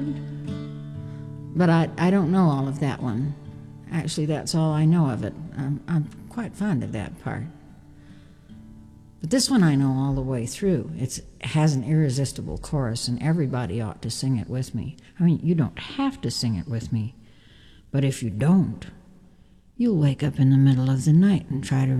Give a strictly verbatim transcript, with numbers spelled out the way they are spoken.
But I, I don't know all of that one. Actually, that's all I know of it. I'm, I'm quite fond of that part. But this one I know all the way through. It's, it has an irresistible chorus, and everybody ought to sing it with me. I mean, you don't have to sing it with me, but if you don't, you'll wake up in the middle of the night and try to